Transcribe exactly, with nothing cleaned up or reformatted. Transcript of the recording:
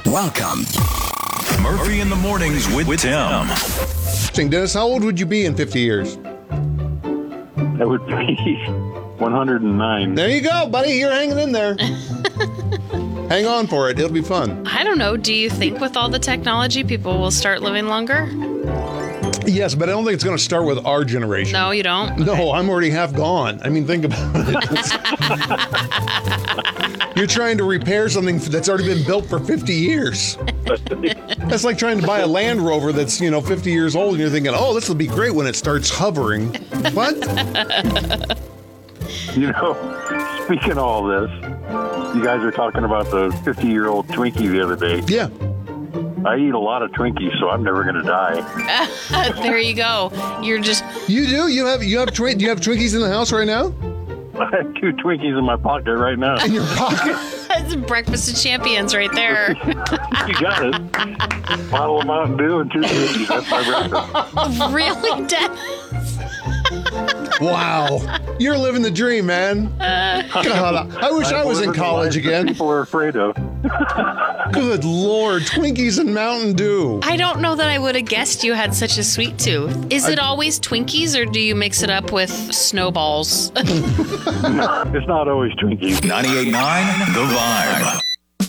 Welcome. Murphy in the Mornings with, with Tim. Dennis, how old would you be in fifty years? That would be one hundred nine. There you go, buddy. You're hanging in there. Hang on for it. It'll be fun. I don't know. Do you think with all the technology, people will start living longer? Yes, but I don't think it's going to start with our generation. No, you don't? No, Okay. I'm already half gone. I mean, think about it. You're trying to repair something that's already been built for fifty years. That's like trying to buy a Land Rover that's, you know, fifty years old, and you're thinking, oh, this will be great when it starts hovering. What? You know, speaking of all this, you guys were talking about the fifty-year-old Twinkie the other day. Yeah. I eat a lot of Twinkies, so I'm never going to die. There you go. You're just... You do? You have you have twi- do you have Twinkies in the house right now? I have two Twinkies in my pocket right now. In your pocket? It's breakfast of champions right there. You got it. Bottle of Mountain Dew and two Twinkies. That's my breakfast. Really, Dennis? Wow. You're living the dream, man. God, I wish I was in college again. People are afraid of. Good Lord. Twinkies and Mountain Dew. I don't know that I would have guessed you had such a sweet tooth. Is it I- always Twinkies, or do you mix it up with snowballs? It's not always Twinkies. ninety-eight point nine The Vibe.